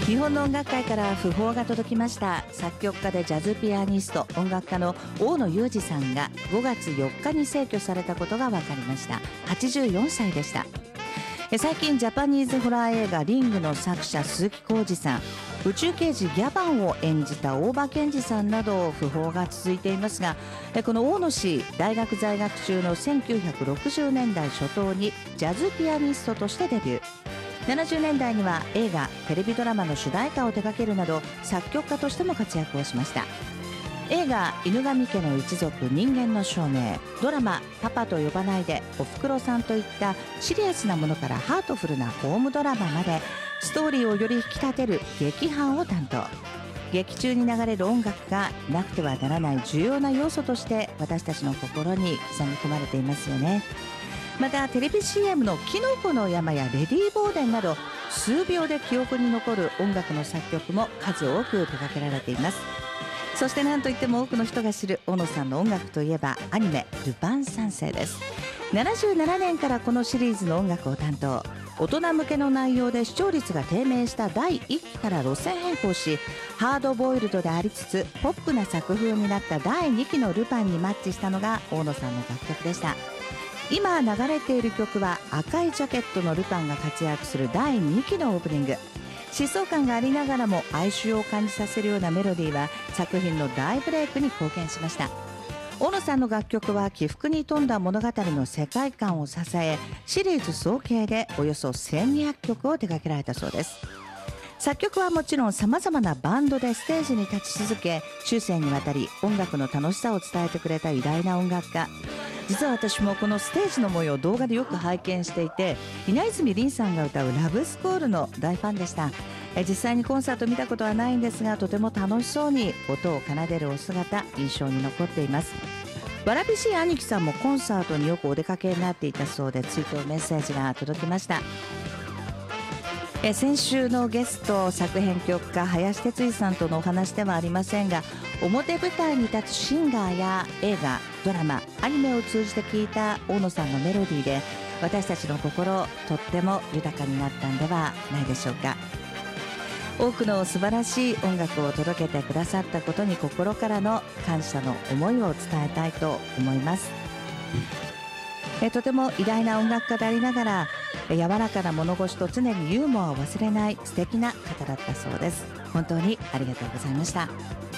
日本の音楽界から訃報が届きました。作曲家でジャズピアニスト、音楽家の大野裕二さんが5月4日に逝去されたことが分かりました。84歳でした。最近ジャパニーズホラー映画リングの作者鈴木浩二さん、宇宙刑事ギャバンを演じた大場健二さんなど訃報が続いていますが、この大野氏、大学在学中の1960年代初頭にジャズピアニストとしてデビュー。70年代には映画、テレビドラマの主題歌を手掛けるなど作曲家としても活躍をしました。映画犬神家の一族人間の証明、ドラマパパと呼ばないで、おふくろさんといったシリアスなものからハートフルなホームドラマまで、ストーリーをより引き立てる劇伴を担当。劇中に流れる音楽がなくてはならない重要な要素として私たちの心に刻み込まれていますよね。またテレビ CM のキノコの山やレディー・ボーデンなど数秒で記憶に残る音楽の作曲も数多く手掛けられています。そして何といっても多くの人が知る大野さんの音楽といえばアニメルパン三世です。77年からこのシリーズの音楽を担当。大人向けの内容で視聴率が低迷した第1期から路線変更し、ハードボイルドでありつつポップな作風になった第2期のルパンにマッチしたのが大野さんの楽曲でした。今流れている曲は赤いジャケットのルパンが活躍する第2期のオープニング。疾走感がありながらも哀愁を感じさせるようなメロディーは作品の大ブレイクに貢献しました。大野さんの楽曲は起伏に富んだ物語の世界観を支え、シリーズ総計でおよそ1200曲を手掛けられたそうです。作曲はもちろん様々なバンドでステージに立ち続け、終生にわたり音楽の楽しさを伝えてくれた偉大な音楽家。実は私もこのステージの模様を動画でよく拝見していて、稲泉凛さんが歌うラブスコールの大ファンでした。実際にコンサート見たことはないんですが、とても楽しそうに音を奏でるお姿、印象に残っています。わらびしい兄貴さんもコンサートによくお出かけになっていたそうで、追悼メッセージが届きました。先週のゲスト、作編曲家林哲司さんとのお話ではありませんが、表舞台に立つシンガーや映画、ドラマ、アニメを通じて聴いた大野さんのメロディーで、私たちの心とっても豊かになったんではないでしょうか。多くの素晴らしい音楽を届けてくださったことに心からの感謝の思いを伝えたいと思います。とても偉大な音楽家でありながら、柔らかな物腰と常にユーモアを忘れない素敵な方だったそうです。本当にありがとうございました。